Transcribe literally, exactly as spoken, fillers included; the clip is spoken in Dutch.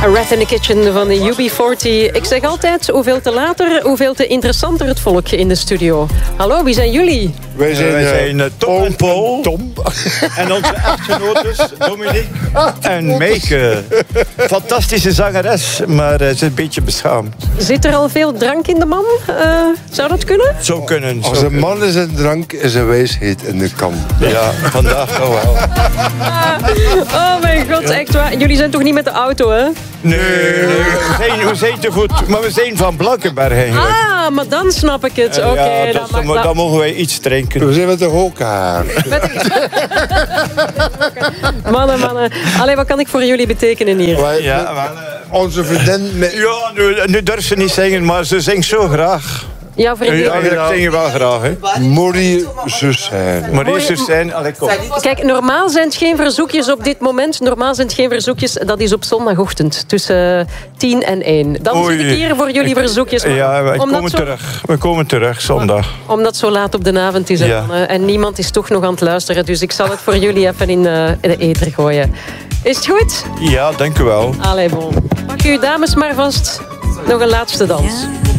A Rat in the Kitchen van de U B veertig. Ik zeg altijd, hoeveel te later, hoeveel te interessanter het volk in de studio. Hallo, wie zijn jullie? Wij zijn, Wij uh, zijn uh, Tom en Paul. Tom. En onze echtgenotes, Dominique en Meike. Fantastische zangeres, maar uh, ze is een beetje beschaamd. Zit er al veel drank in de man? Uh, zou dat kunnen? Zo kunnen. Zo Als een kunnen. man is een drank, is een wijsheid in de kan. Ja, vandaag nog wel. Oh mijn god, echt waar. Jullie zijn toch niet met de auto, hè? Nee, nee, we zijn, we zijn te voet. Maar we zijn van Blankenberg eigenlijk. Ah, maar dan snap ik het. Uh, Oké, ja, dan dus mag dan, dat. dan mogen wij iets drinken. We zijn met de hokaar. Mannen, mannen. Allee, wat kan ik voor jullie betekenen hier? Wij- Ja, wel, uh, Onze vriendin... Met... ja nu, nu durft ze niet zingen, maar ze zingt zo graag. Jouw vriendin. Ja, eigenlijk zing je wel graag, hè. Maurice Sussijn. Maar die is zijn, allee, kom. Kijk, normaal zijn het geen verzoekjes op dit moment. Normaal zijn het geen verzoekjes. Dat is op zondagochtend tussen tien en één. Dan Oei. zit ik hier voor jullie verzoekjes. Maar Ja, we omdat komen zo, terug. We komen terug, zondag. Omdat het zo laat op de avond is. hè, Ja. mannen. En niemand is toch nog aan het luisteren. Dus ik zal het voor jullie even in, uh, in de ether gooien. Is het goed? Ja, dank u wel. Allee, bon. Pak uw dames maar vast. Nog een laatste dans.